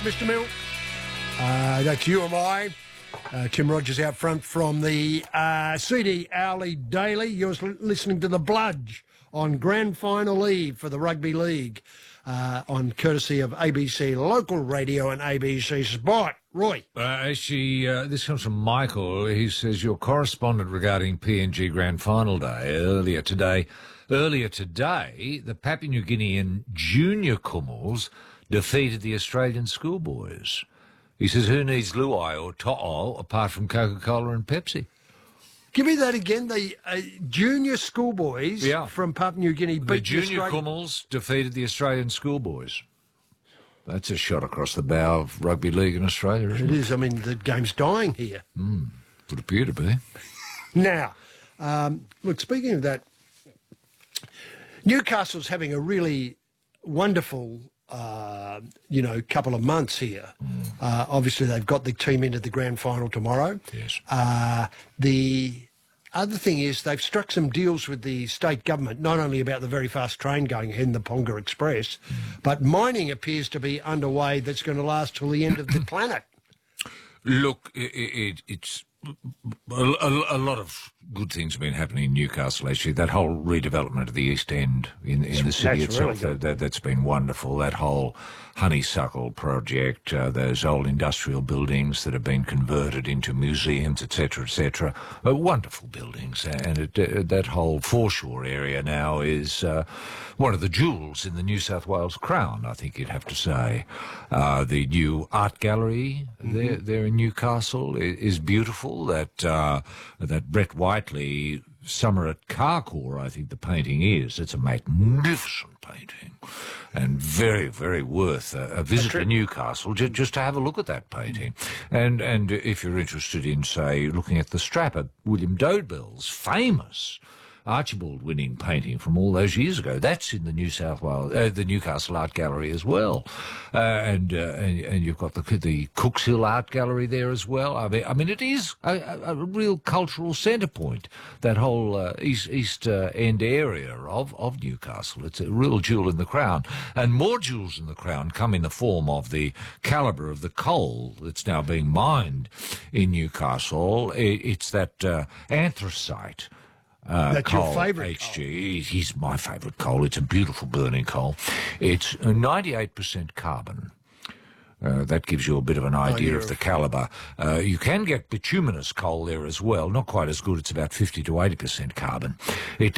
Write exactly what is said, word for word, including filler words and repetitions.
Mister Mill. Uh, that's you and I. Uh, Tim Rogers out front from the uh, C D Hourly Daily. You're listening to The Bludge on Grand Final Eve for the Rugby League uh, on courtesy of A B C Local Radio and A B C Sport. Roy. Uh, actually, uh, this comes from Michael. He says, your correspondent regarding P N G Grand Final Day earlier today. Earlier today, the Papua New Guinean junior Kumuls defeated the Australian schoolboys. He says, who needs Luai or To'o apart from Coca-Cola and Pepsi? Give me that again. The uh, junior schoolboys yeah. from Papua New Guinea beat the junior Australian... Kumuls defeated the Australian schoolboys. That's a shot across the bow of rugby league in Australia, isn't it? It is. I mean, the game's dying here. Mm, would appear to be. Now, um, look, speaking of that, Newcastle's having a really wonderful, uh, you know, couple of months here. Mm. Uh, obviously, they've got the team into the grand final tomorrow. Yes. Uh, the other thing is they've struck some deals with the state government, not only about the very fast train going ahead in the Ponga Express, mm. but mining appears to be underway that's going to last till the end of the planet. Look, it, it, it's a, a, a lot of good things have been happening in Newcastle, actually. That whole redevelopment of the East End in, in the city that's itself, really that, that, that's been wonderful. That whole honeysuckle project, uh, those old industrial buildings that have been converted into museums, et cetera, et cetera, uh, wonderful buildings. And it, uh, that whole foreshore area now is uh, one of the jewels in the New South Wales crown, I think you'd have to say. Uh, the new art gallery mm-hmm. there, there in Newcastle is beautiful. That, uh, that Brett Whiteley Summer at Carcoar, I think the painting is. It's a magnificent painting and very, very worth a, a visit to Newcastle just, just to have a look at that painting. And and if you're interested in, say, looking at the strap at William Dobell's famous Archibald-winning painting from all those years ago, that's in the New South Wales, uh, the Newcastle Art Gallery as well, uh, and, uh, and and you've got the the Cooks Hill Art Gallery there as well. I mean, I mean, it is a, a real cultural centre point. That whole uh, east east uh, end area of of Newcastle. It's a real jewel in the crown, and more jewels in the crown come in the form of the calibre of the coal that's now being mined in Newcastle. It, it's that uh, anthracite. Uh, That's coal, your favourite H G. He's my favourite coal. It's a beautiful burning coal. It's ninety-eight percent carbon. Uh, that gives you a bit of an idea oh, of the calibre. Uh, you can get bituminous coal there as well. Not quite as good. It's about fifty to eighty percent carbon. It